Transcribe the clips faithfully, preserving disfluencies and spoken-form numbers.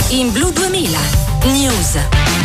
in Blu duemila News.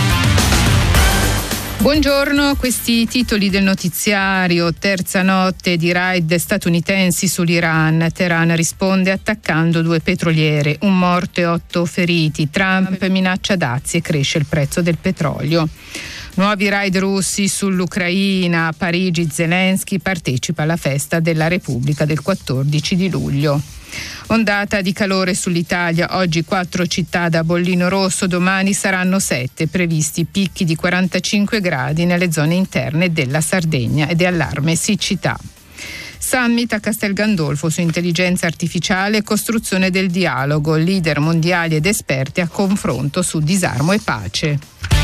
Buongiorno, questi titoli del notiziario. Terza notte di raid statunitensi sull'Iran. Teheran risponde attaccando due petroliere, un morto e otto feriti. Trump minaccia dazi e cresce il prezzo del petrolio. Nuovi raid russi sull'Ucraina. A Parigi Zelensky partecipa alla festa della Repubblica del quattordici di luglio. Ondata di calore sull'Italia, oggi quattro città da bollino rosso, domani saranno sette, previsti picchi di quarantacinque gradi nelle zone interne della Sardegna ed è allarme siccità. Summit a Castel Gandolfo su intelligenza artificiale e costruzione del dialogo, leader mondiali ed esperti a confronto su disarmo e pace.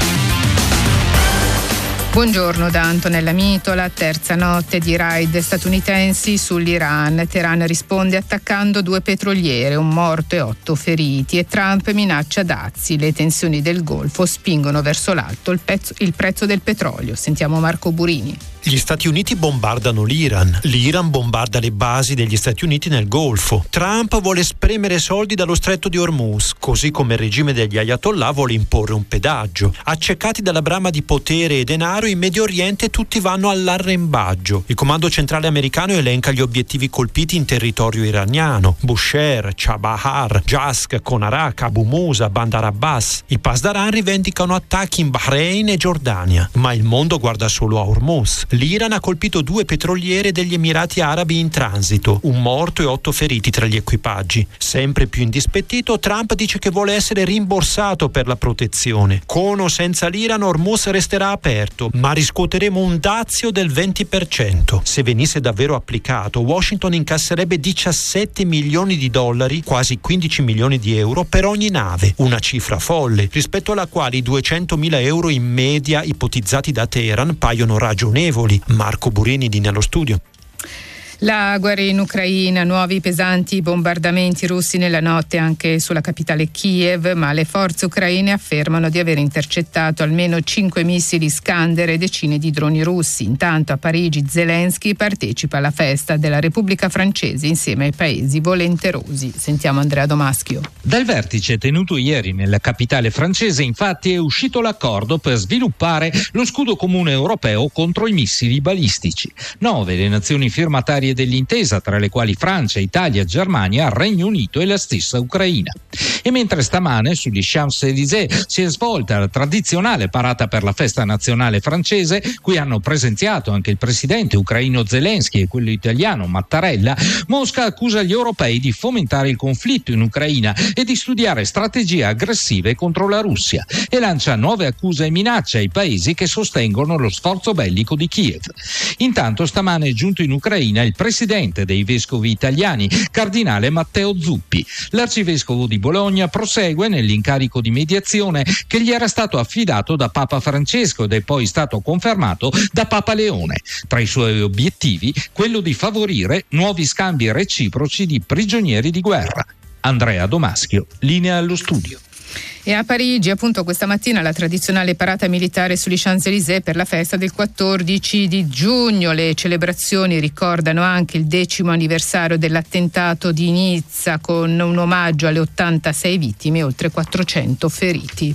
Buongiorno da Antonella Mitola. Terza notte di raid statunitensi sull'Iran. Teheran risponde attaccando due petroliere, un morto e otto feriti, e Trump minaccia dazi. Le tensioni del Golfo spingono verso l'alto il, pezzo, il prezzo del petrolio. Sentiamo Marco Burini. Gli Stati Uniti bombardano l'Iran, l'Iran bombarda le basi degli Stati Uniti nel Golfo. Trump vuole spremere soldi dallo stretto di Hormuz, così come il regime degli Ayatollah vuole imporre un pedaggio. Accecati dalla brama di potere e denaro, in Medio Oriente tutti vanno all'arrembaggio. Il comando centrale americano elenca gli obiettivi colpiti in territorio iraniano: Bushehr, Chabahar, Jask, Konarak, Abu Musa, Bandar Abbas. I Pasdaran rivendicano attacchi in Bahrain e Giordania, ma il mondo guarda solo a Hormuz. L'Iran ha colpito due petroliere degli Emirati Arabi in transito, un morto e otto feriti tra gli equipaggi. Sempre più indispettito, Trump dice che vuole essere rimborsato per la protezione. Con o senza l'Iran, Hormuz resterà aperto, ma riscuoteremo un dazio del venti per cento. Se venisse davvero applicato, Washington incasserebbe diciassette milioni di dollari, quasi quindici milioni di euro, per ogni nave, una cifra folle, rispetto alla quale i duecentomila euro in media ipotizzati da Teheran paiono ragionevoli. Marco Burini di Nello Studio. La guerra in Ucraina, nuovi pesanti bombardamenti russi nella notte anche sulla capitale Kiev, ma le forze ucraine affermano di aver intercettato almeno cinque missili Iskander e decine di droni russi. Intanto a Parigi Zelensky partecipa alla festa della Repubblica Francese insieme ai paesi volenterosi. Sentiamo Andrea Domaschio. Dal vertice tenuto ieri nella capitale francese, infatti, è uscito l'accordo per sviluppare lo scudo comune europeo contro i missili balistici. Nove le nazioni firmatarie dell'intesa, tra le quali Francia, Italia, Germania, Regno Unito e la stessa Ucraina. E mentre stamane sugli Champs-Élysées si è svolta la tradizionale parata per la festa nazionale francese, cui hanno presenziato anche il presidente ucraino Zelensky e quello italiano Mattarella, Mosca accusa gli europei di fomentare il conflitto in Ucraina e di studiare strategie aggressive contro la Russia, e lancia nuove accuse e minacce ai paesi che sostengono lo sforzo bellico di Kiev. Intanto stamane è giunto in Ucraina il presidente dei vescovi italiani, cardinale Matteo Zuppi. L'arcivescovo di Bologna prosegue nell'incarico di mediazione che gli era stato affidato da Papa Francesco ed è poi stato confermato da Papa Leone. Tra i suoi obiettivi, quello di favorire nuovi scambi reciproci di prigionieri di guerra. Andrea Domaschio, linea allo studio. E a Parigi, appunto, questa mattina la tradizionale parata militare sugli Champs-Élysées per la festa del quattordici di giugno. Le celebrazioni ricordano anche il decimo anniversario dell'attentato di Nizza, con un omaggio alle ottantasei vittime e oltre quattrocento feriti.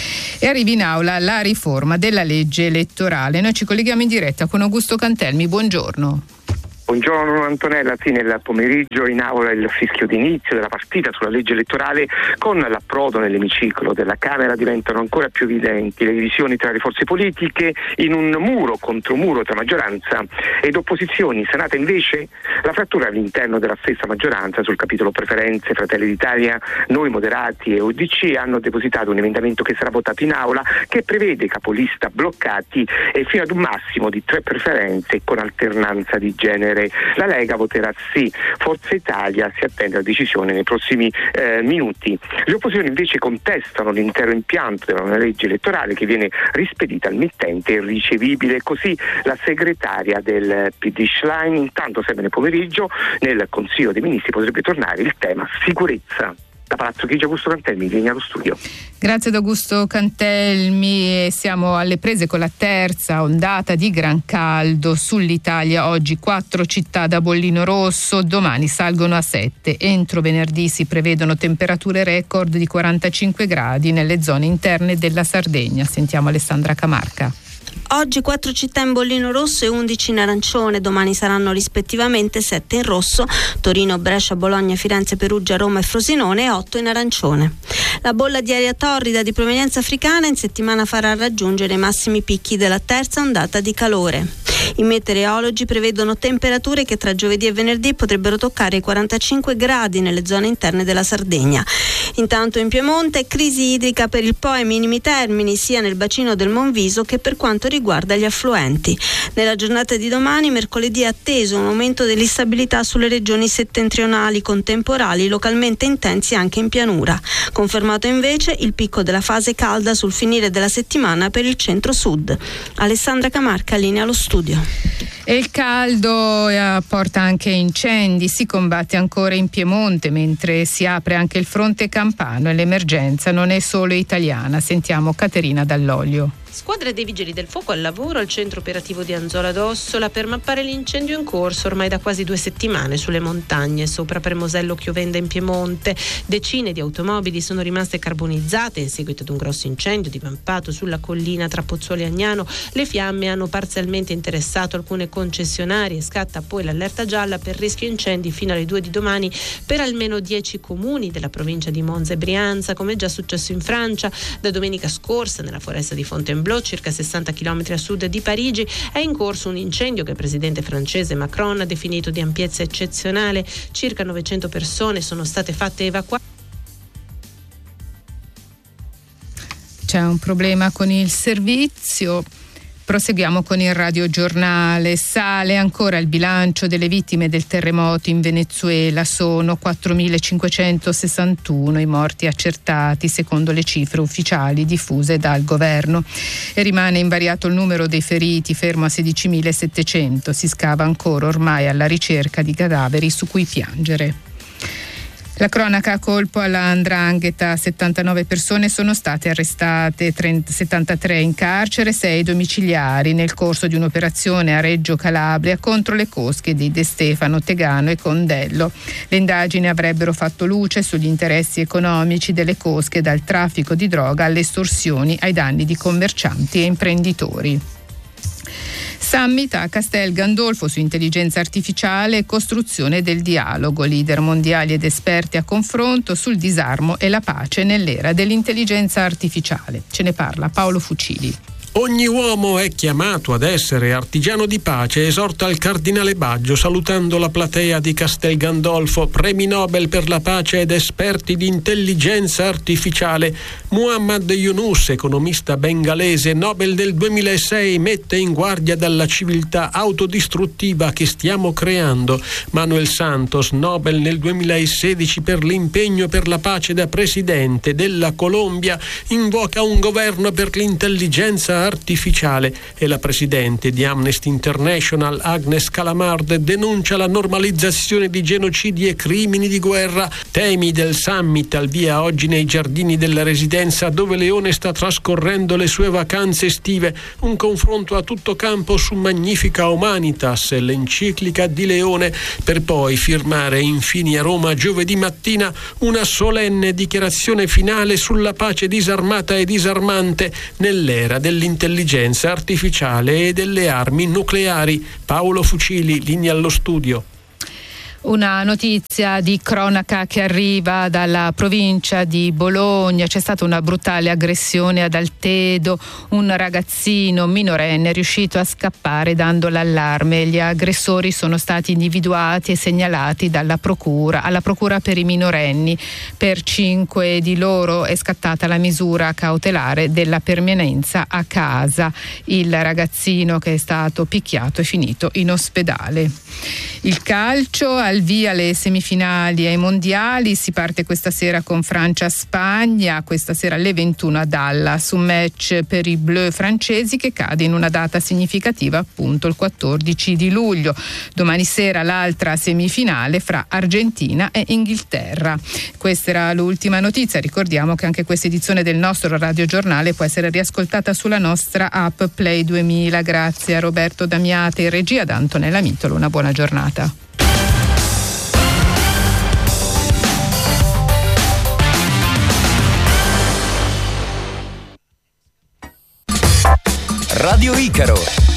E arriva in aula la riforma della legge elettorale. Noi ci colleghiamo in diretta con Augusto Cantelmi. Buongiorno. Buongiorno Antonella, sì, nel pomeriggio in aula il fischio d'inizio della partita sulla legge elettorale. Con l'approdo nell'emiciclo della Camera diventano ancora più evidenti le divisioni tra le forze politiche, in un muro contro muro tra maggioranza ed opposizioni. In Senato invece la frattura all'interno della stessa maggioranza sul capitolo preferenze. Fratelli d'Italia, Noi Moderati e U D C hanno depositato un emendamento che sarà votato in aula, che prevede capolista bloccati e fino ad un massimo di tre preferenze con alternanza di genere. La Lega voterà sì, Forza Italia si attende la decisione nei prossimi eh, minuti. Le opposizioni invece contestano l'intero impianto della legge elettorale, che viene rispedita al mittente irricevibile. Così la segretaria del P D Schlein. Intanto sempre nel pomeriggio nel Consiglio dei Ministri potrebbe tornare il tema sicurezza. Da Palazzo Chigi, Augusto Cantelmi, linea allo studio. Grazie ad Augusto Cantelmi. Siamo alle prese con la terza ondata di gran caldo sull'Italia. Oggi quattro città da bollino rosso, domani salgono a sette. Entro venerdì si prevedono temperature record di quarantacinque gradi nelle zone interne della Sardegna. Sentiamo Alessandra Camarca. Oggi quattro città in bollino rosso e undici in arancione, domani saranno rispettivamente sette in rosso, Torino, Brescia, Bologna, Firenze, Perugia, Roma e Frosinone, e otto in arancione. La bolla di aria torrida di provenienza africana in settimana farà raggiungere i massimi picchi della terza ondata di calore. I meteorologi prevedono temperature che tra giovedì e venerdì potrebbero toccare i quarantacinque gradi nelle zone interne della Sardegna. Intanto in Piemonte crisi idrica per il Po ai minimi termini sia nel bacino del Monviso che per quanto riguarda gli affluenti. Nella giornata di domani, mercoledì, è atteso un aumento dell'instabilità sulle regioni settentrionali con temporali localmente intensi anche in pianura. Confermato invece il picco della fase calda sul finire della settimana per il centro-sud. Alessandra Camarca, linea allo studio. E il caldo eh, porta anche incendi, si combatte ancora in Piemonte mentre si apre anche il fronte campano e l'emergenza non è solo italiana. Sentiamo Caterina Dall'Olio. Squadre dei Vigili del Fuoco al lavoro al centro operativo di Anzola d'Ossola per mappare l'incendio in corso ormai da quasi due settimane sulle montagne sopra Premosello Chiovenda in Piemonte. Decine di automobili sono rimaste carbonizzate in seguito ad un grosso incendio divampato sulla collina tra Pozzuoli e Agnano. Le fiamme hanno parzialmente interessato alcune concessionarie. Scatta poi l'allerta gialla per rischio incendi fino alle due di domani per almeno dieci comuni della provincia di Monza e Brianza, come è già successo in Francia. Da domenica scorsa nella foresta di Fontainebleau, circa sessanta chilometri a sud di Parigi, è in corso un incendio che il presidente francese Macron ha definito di ampiezza eccezionale. Circa novecento persone sono state fatte evacuare. C'è un problema con il servizio. Proseguiamo con il radiogiornale. Sale ancora il bilancio delle vittime del terremoto in Venezuela. Sono quattromilacinquecentosessantuno i morti accertati secondo le cifre ufficiali diffuse dal governo. E rimane invariato il numero dei feriti, fermo a sedicimilasettecento. Si scava ancora ormai alla ricerca di cadaveri su cui piangere. La cronaca a colpo alla 'ndrangheta, settantanove persone sono state arrestate, settantatré in carcere, sei domiciliari nel corso di un'operazione a Reggio Calabria contro le cosche di De Stefano, Tegano e Condello. Le indagini avrebbero fatto luce sugli interessi economici delle cosche, dal traffico di droga alle estorsioni ai danni di commercianti e imprenditori. Summit a Castel Gandolfo su intelligenza artificiale e costruzione del dialogo, leader mondiali ed esperti a confronto sul disarmo e la pace nell'era dell'intelligenza artificiale. Ce ne parla Paolo Fucili. Ogni uomo è chiamato ad essere artigiano di pace, esorta il cardinale Baggio salutando la platea di Castel Gandolfo, premi Nobel per la pace ed esperti di intelligenza artificiale. Muhammad Yunus, economista bengalese, Nobel del duemilasei, mette in guardia dalla civiltà autodistruttiva che stiamo creando. Manuel Santos, Nobel nel duemilasedici per l'impegno per la pace da presidente della Colombia, invoca un governo per l'intelligenza artificiale, e la presidente di Amnesty International Agnes Callamard denuncia la normalizzazione di genocidi e crimini di guerra. Temi del summit al via oggi nei giardini della residenza dove Leone sta trascorrendo le sue vacanze estive, un confronto a tutto campo su Magnifica Humanitas, l'enciclica di Leone, per poi firmare infine a Roma giovedì mattina una solenne dichiarazione finale sulla pace disarmata e disarmante nell'era dell'intelligenza artificiale e delle armi nucleari. Paolo Fucili, linea allo studio. Una notizia di cronaca che arriva dalla provincia di Bologna. C'è stata una brutale aggressione ad Altedo. Un ragazzino minorenne è riuscito a scappare dando l'allarme. Gli aggressori sono stati individuati e segnalati dalla procura alla procura per i minorenni. Per cinque di loro è scattata la misura cautelare della permanenza a casa. Il ragazzino che è stato picchiato è finito in ospedale. Il calcio, al via le semifinali ai mondiali, si parte questa sera con Francia-Spagna, questa sera alle ventuno a Dallas, un match per i Bleu francesi che cade in una data significativa, appunto il quattordici di luglio. Domani sera l'altra semifinale fra Argentina e Inghilterra. Questa era l'ultima notizia. Ricordiamo che anche questa edizione del nostro radiogiornale può essere riascoltata sulla nostra app Play duemila. Grazie a Roberto Damiate in regia, da Antonella Mitolo. Una buona giornata. Radio Icaro.